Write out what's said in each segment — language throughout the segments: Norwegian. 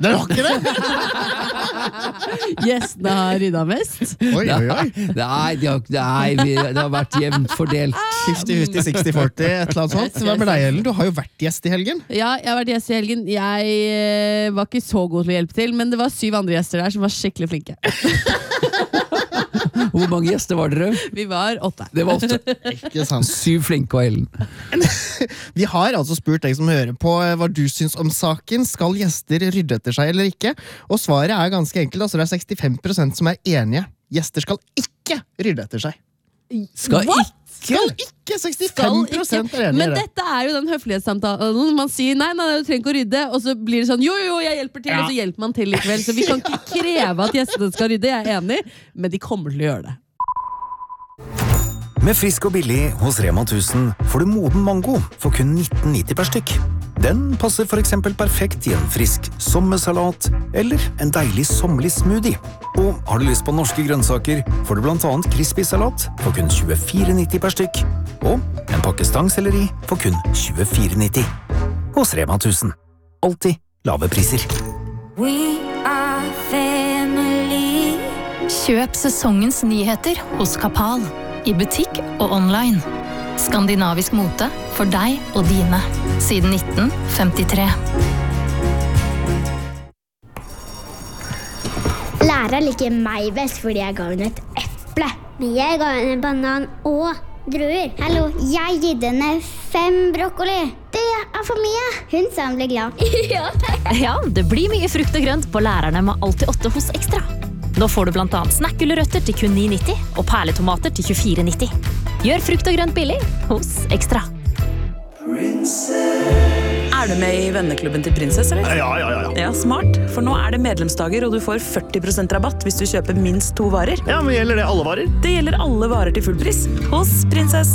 Det var ikke det! Gjestene har rydda mest. Oi. Nei, det har vært jevnt fordelt. 50-50, 60-40, et eller annet sånt. Hva med deg, Ellen? Du har jo vært gjest i helgen. Ja, jeg har vært gjest i helgen. Jeg var ikke så god til å hjelpe til, men det var 7 andre gjester der som var skikkelig flinke. Hvor mange gjester var dere? Vi var 8. Det var 8. Ikke sant. 7 flinke og Ellen. Vi har altså spurt deg som hører på hva du syns om saken. Skal gjester rydde etter seg eller ikke? Og svaret er ganske enkelt. Altså det er 65% som er enige. Gjester skal ikke rydde etter seg. Skal What? Skal ikke 65% er enige. Men dette er jo den høflighetssamtalen. Man sier nei, du trenger ikke å rydde. Og så blir det sånn, jo, jeg hjelper til. Og så hjelper man til likevel. Så vi kan ikke kreve at gjestene skal rydde. Jeg er enig, men de kommer til å gjøre det. Med frisk og billig hos Rema 1000 får du moden mango for kun 19,90 per stykk. Den passer for eksempel perfekt i en frisk sommersalat eller en deilig sommerlig smoothie. Og har du lyst på norske grønnsaker, får du blant annet crispy salat for kun 24,90 per stykk. Og en pakke stangselleri for kun 24,90. Hos Rema 1000. Alltid lave priser. We are family. Kjøp sesongens nyheter hos Kapal. I butikk og online. Skandinavisk mote for deg og dine. Siden 1953. Læreren liker meg best fordi jeg ga henne et eple. Men jeg ga henne en banan og druer. Hallo, jeg gitt henne 5 brokkoli. Det er for mye. Hun sa hun ble glad. Ja, det blir mye frukt og grønt på lærerne med Alltid 8 hos Ekstra. Nå får du blant annet snackgulrøtter til kun 9,90 og perletomater til 24,90. Gjør frukt og grønt billig hos Ekstra. Er du med i venneklubben til Prinsess, eller? Ja. Ja, smart. For nå er det medlemsdager, og du får 40% rabatt hvis du kjøper minst 2 varer. Ja, men gjelder det alle varer? Det gjelder alle varer til full pris hos Prinsess.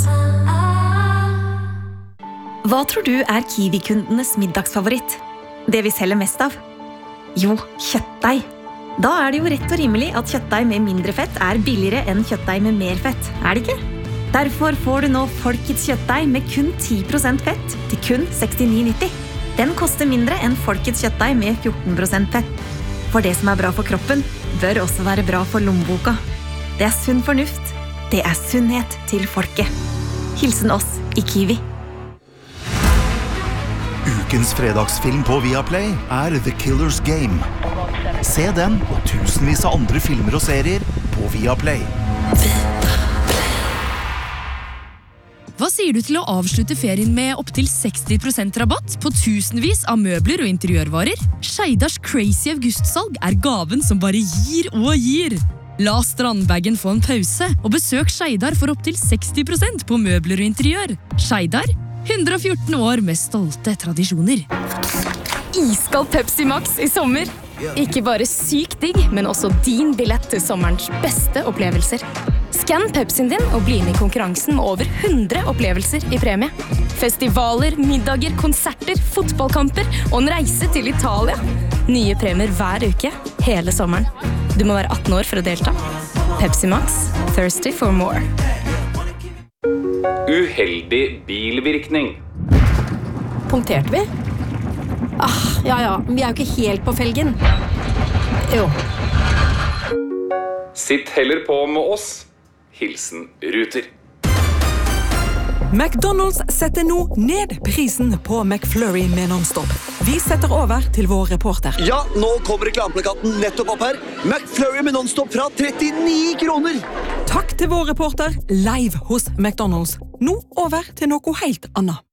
Hva tror du er Kiwi-kundenes middagsfavoritt? Det vi selger mest av? Jo, kjøttdeig. Da er det jo rett og rimelig at kjøttdeig med mindre fett er billigere enn kjøttdeig med mer fett, er det ikke? Derfor får du nå Folkets kjøttdeig med kun 10% fett til kun 69,90. Den koster mindre enn Folkets kjøttdeig med 14% fett. For det som er bra for kroppen, bør også være bra for lommeboka. Det er sunn fornuft. Det er sunnhet til folket. Hilsen oss i Kiwi. Ukens fredagsfilm på Viaplay er The Killer's Game. Se den og tusenvis av andre filmer og serier på Viaplay. Hva sier du til å avslutte ferien med opp til 60% rabatt på tusenvis av møbler og interiørvarer? Skeidars crazy augustsalg er gaven som bare gir og gir. La strandbagen få en pause, og besøk Skeidar for opp til 60% på møbler og interiør. Skeidar, 114 år med stolte tradisjoner. Iskald Pepsi Max i sommer. Ikke bare sykt digg, men også din billett til sommerens beste opplevelser. Skann Pepsien din og bli med i konkurransen med over 100 opplevelser i premie. Festivaler, middager, konserter, fotballkamper og en reise til Italia. Nye premier hver uke, hele sommeren. Du må være 18 år for å delta. Pepsi Max, thirsty for more. Uheldig bilvirkning. Punkterte vi? Ja, vi er jo ikke helt på felgen. Jo. Sitt heller på med oss. Hilsen Ruter. McDonald's setter nå ned prisen på McFlurry med non-stop. Vi setter over til vår reporter. Ja, nå kommer reklameplakaten nettopp opp her. McFlurry med non-stop fra 39 kroner. Takk til vår reporter live hos McDonald's. Nå over til noe helt annet.